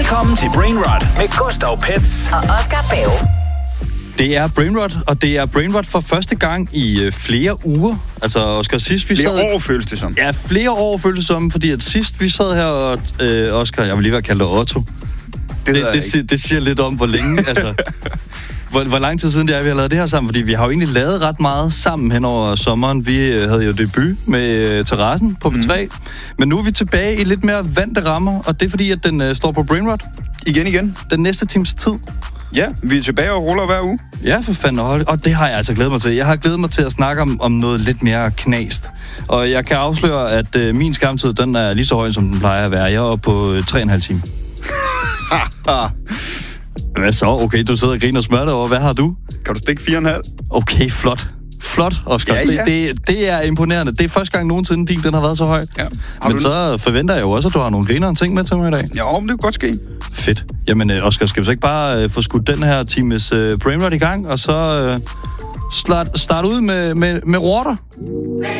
Velkommen til Brainrot med Gustav Pets og Oscar Bave. Det er Brainrot, og det er Brainrot for første gang i flere uger. Altså, Oscar, sidst vi sad... Flere år føles det som. Ja, flere år føles det som, fordi at sidst vi sad her, og Oscar, jeg vil lige være kaldt dig Otto. Det siger lidt om, hvor længe, altså... Hvor lang tid siden det er, vi har lavet det her sammen? Fordi vi har jo egentlig lavet ret meget sammen hen over sommeren. Vi havde jo debut med Terrassen på P3. Men nu er vi tilbage i lidt mere vante rammer, og det er fordi, at den står på Brainrot. Igen. Den næste times tid. Ja, vi er tilbage og ruller hver uge. Ja, for fanden. Og det har jeg altså glædet mig til. Jeg har glædet mig til at snakke om noget lidt mere knast. Og jeg kan afsløre, at min skærmtid, den er lige så høj, som den plejer at være. Jeg er oppe på 3,5 timer. Hvad så? Okay, du sidder og griner og smør over. Hvad har du? Kan du stikke 4,5? Okay, flot. Flot, Oscar. Ja. Det er imponerende. Det er første gang nogensinde, den har været så høj. Ja. Men så forventer jeg jo også, at du har nogle griner og ting med til mig i dag. Ja, men det kunne godt ske. Fedt. Jamen, Oscar, skal vi så ikke bare få skudt den her times Brainrot i gang, og så starte ud med Rotter?